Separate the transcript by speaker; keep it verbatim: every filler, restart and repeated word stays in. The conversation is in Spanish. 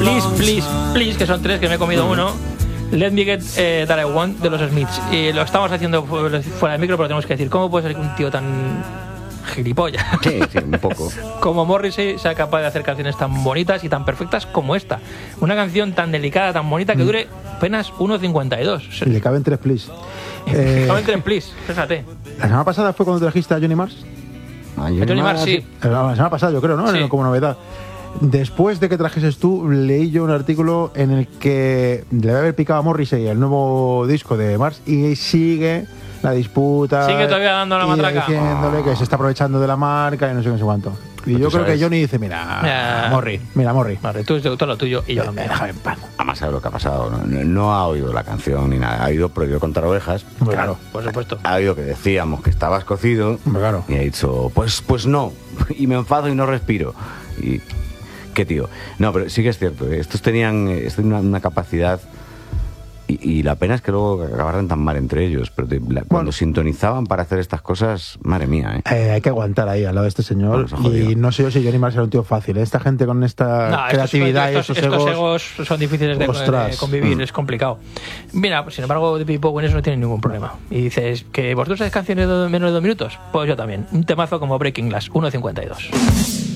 Speaker 1: Please, Please, Please, que son tres, que me he comido uh-huh. uno. Let Me Get eh, That I Want, de los Smiths. Y lo estamos haciendo fuera de micro, pero tenemos que decir, ¿cómo puede ser que un tío tan gilipollas
Speaker 2: sí, sí, un poco
Speaker 1: como Morrissey sea capaz de hacer canciones tan bonitas y tan perfectas como esta? Una canción tan delicada, tan bonita, que dure apenas uno cincuenta y dos.
Speaker 3: Y le caben tres Please.
Speaker 1: Le caben tres Please, fíjate.
Speaker 3: ¿La semana pasada fue cuando trajiste a Johnny Mars?
Speaker 1: A Johnny, Johnny Mars, sí.
Speaker 3: La semana pasada, yo creo, ¿no? Sí. Como novedad. Después de que trajeses tú, leí yo un artículo en el que le debe haber picado a Morrissey el nuevo disco de Mars y sigue la disputa.
Speaker 1: Sigue todavía dando la matraca.
Speaker 3: Diciéndole que se está aprovechando de la marca y no sé qué, no sé cuánto. Y yo creo sabes? que Johnny dice, mira, mira Morri, mira Morri.
Speaker 1: Morri, tú todo lo tuyo y yo lo mío.
Speaker 3: Déjame en paz.
Speaker 2: Además, sabe lo que ha pasado. No, no, no ha oído la canción ni nada. Ha oído Prohibido Contar Ovejas.
Speaker 1: Claro, claro, por supuesto.
Speaker 2: Ha oído que decíamos que estabas cocido.
Speaker 3: Claro.
Speaker 2: Y ha dicho, pues, pues no. Y me enfado y no respiro. Y... ¿Qué tío? No, pero sí que es cierto. ¿eh? Estos tenían, estos tenían una, una capacidad... Y, y la pena es que luego acabaran tan mal entre ellos. Pero te, la, bueno, cuando sintonizaban para hacer estas cosas, madre mía, ¿eh?
Speaker 3: Eh, hay que aguantar ahí al lado de este señor. Y no sé yo si Johnny Mars era un tío fácil. ¿eh? Esta gente con esta no, creatividad
Speaker 1: estos,
Speaker 3: y esos
Speaker 1: estos
Speaker 3: egos,
Speaker 1: egos son difíciles de, de convivir, mm. es complicado. Mira, sin embargo, David Bowie en eso no tiene ningún problema. Y dices, ¿que vosotros hacéis canciones de menos de dos minutos? Pues yo también. Un temazo como Breaking Glass, uno cincuenta y dos.